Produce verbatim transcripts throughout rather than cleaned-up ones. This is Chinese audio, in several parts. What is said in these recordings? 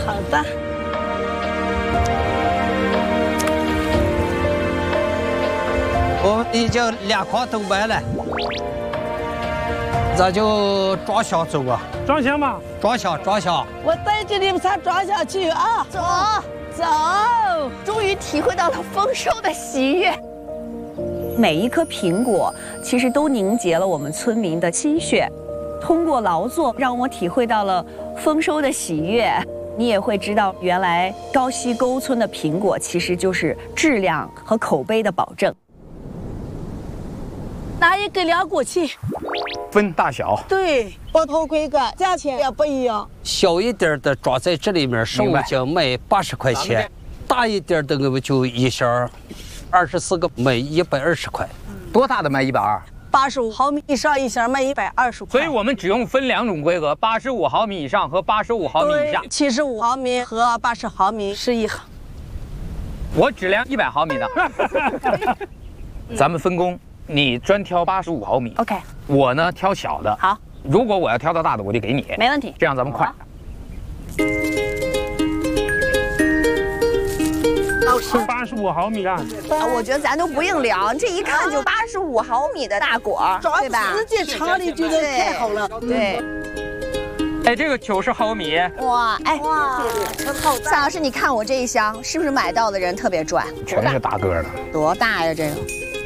好的。 我已经两筐都买了，咱就装箱走吧。 装箱吧， 装箱，装箱。 我带着你们仨装箱去啊！ 走走， 终于体会到了丰收的喜悦。 每一颗苹果其实都凝结了我们村民的心血，通过劳作让我体会到了丰收的喜悦。你也会知道，原来高溪沟村的苹果其实就是质量和口碑的保证。 拿一个两过去， 分大小。 对，不同规格，价钱也不一样。 小一点的装在这里面，十五斤卖八十块钱；大一点的我们就一箱，二十四个卖一百二十块。 多大的卖一百二？ 八十五毫米以上一箱卖一百二十块。 所以我们只用分两种规格：八十五毫米以上和八十五毫米以下。 七十五毫米和八十毫米是一行。 我只量一百毫米的。咱们分工。你专挑八十五毫米 ，OK。 我呢挑小的。 好， 如果我要挑到大的，我就给你。 没问题。 这样咱们快。 八十五毫米啊！ 我觉得咱都不用量，这一看就八十五毫米的大果，对吧？ 直接尝里就能太好了。 对。 哎，这个九十毫米。 哇，哎哇，夏老师，你看我这一箱，是不是买到的人特别赚？ 全是大个的。 多大呀，这个？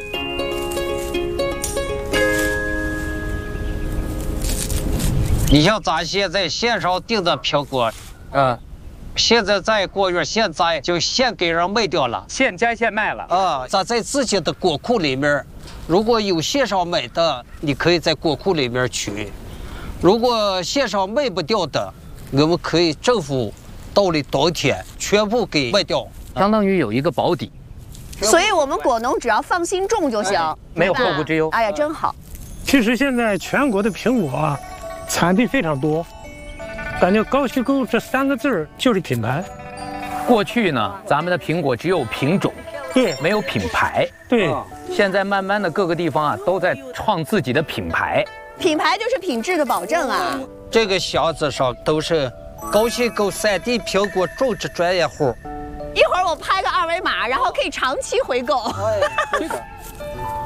你像咱现在线上订的苹果，嗯，现在在果园现摘就现给人卖掉了， 现摘现卖了。 啊，咱在自己的果库里面，如果有线上买的，你可以在果库里面取；如果线上卖不掉的，我们可以政府到了当天全部给卖掉， 相当于有一个保底。 所以我们果农只要放心种就行， 没有后顾之忧。 哎呀，真好。 其实现在全国的苹果啊。产地非常多，感觉高溪沟这三个字儿就是品牌。 过去呢，咱们的苹果只有品种， 对， 没有品牌。 对， 现在慢慢的各个地方啊都在创自己的品牌。 品牌就是品质的保证啊。 这个箱子上都是高溪沟三地苹果种植专业户。 一会儿我拍个二维码，然后可以长期回购。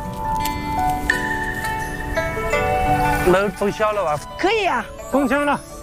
能封箱了吧？ 可以啊， 封箱了。